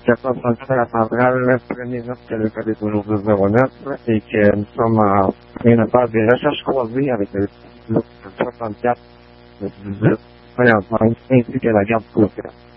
434 à la centrale, prenez note que le code est toujours 209 et que nous sommes en train de faire des recherches croisées avec le 64, le 18, 55, ainsi que la garde côtière.